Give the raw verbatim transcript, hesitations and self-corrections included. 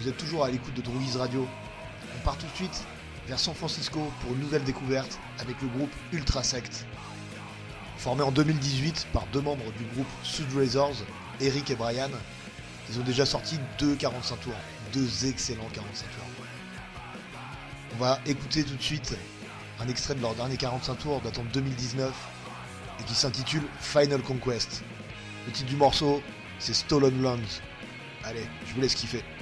vous êtes toujours à l'écoute de Droogies Radio. On part tout de suite vers San Francisco pour une nouvelle découverte avec le groupe Ultrasect. Formé en deux mille dix-huit par deux membres du groupe Sud Razors, Eric et Brian, ils ont déjà sorti deux quarante-cinq tours, deux excellents quarante-cinq tours. On va écouter tout de suite un extrait de leur dernier quarante-cinq tours datant de deux mille dix-neuf et qui s'intitule Final Conquest. Le titre du morceau, c'est Stolen Lands. Allez, je vous laisse kiffer.